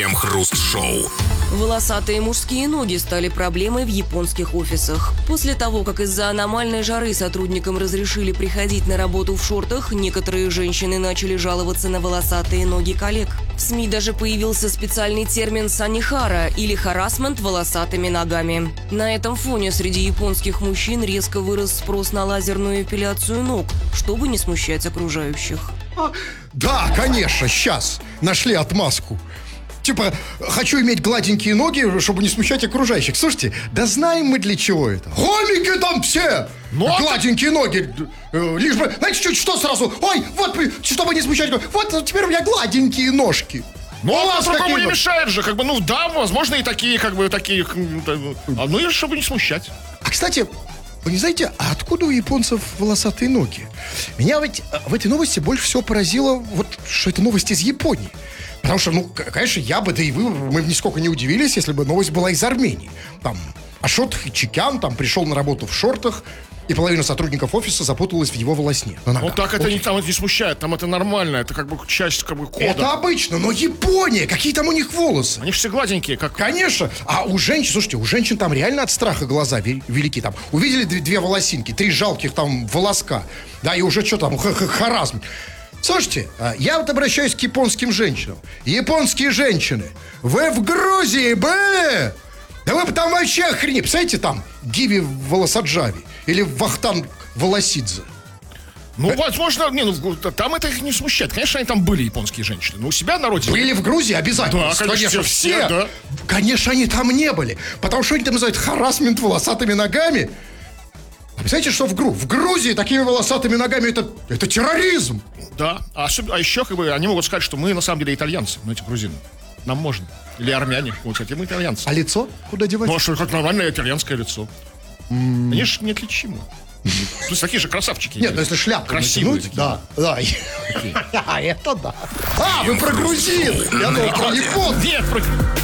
Крем-хруст-шоу. Волосатые мужские ноги стали проблемой в японских офисах. После того, как из-за аномальной жары сотрудникам разрешили приходить на работу в шортах, некоторые женщины начали жаловаться на волосатые ноги коллег. В СМИ даже появился специальный термин «санихара» или «харассмент волосатыми ногами». На этом фоне среди японских мужчин резко вырос спрос на лазерную эпиляцию ног, чтобы не смущать окружающих. Да, конечно, сейчас нашли отмазку. Типа, хочу иметь гладенькие ноги, чтобы не смущать окружающих. Слушайте, да знаем мы для чего это. Гомики там все! Гладенькие ноги. Лишь бы, знаете, чуть что сразу. Ой, вот, чтобы не смущать. Вот теперь у меня гладенькие ножки. Ну, а другому не мешает же, да, возможно, и такие, такие, ну и чтобы не смущать. А, кстати, вы не знаете, а откуда у японцев волосатые ноги? Меня ведь в этой новости больше всего поразило, вот, что это новость из Японии. Потому что, конечно, я бы, да и вы, мы бы нисколько не удивились, если бы новость была из Армении. Там Ашот Хичикян там пришел на работу в шортах, и половина сотрудников офиса запуталась в его волосне. Вот так это не смущает, там это нормально, это часть кода. Это обычно, но Япония, какие там у них волосы? Они же все гладенькие, как... Конечно, а у женщин, слушайте, у женщин там реально от страха глаза велики. Там увидели две волосинки, 3 жалких там волоска, да, и уже что там, харазм. Слушайте, я вот обращаюсь к японским женщинам. Японские женщины, вы в Грузии были? Да вы бы там вообще охренеть. Представляете, там Гиви Волосаджави или Вахтанг Волосидзе. Ну, возможно, там это их не смущает. Конечно, они там были, японские женщины. Но у себя на родине... Были в Грузии обязательно. Да, конечно, все. Да. Конечно, они там не были. Потому что они там называют харассмент волосатыми ногами. Представляете, что в Грузии такими волосатыми ногами это терроризм. Да, а еще они могут сказать, что мы на самом деле итальянцы, эти грузины. Нам можно. Или армяне. Вот, кстати, мы итальянцы. А лицо? Куда девать? Ну, а что, как нормальное итальянское лицо. Они же неотличимы. То есть такие же красавчики. Нет, ну если шляпку красивые натянуть, да. Это да. А, вы про грузин. Я думал, про японцев. Нет, про...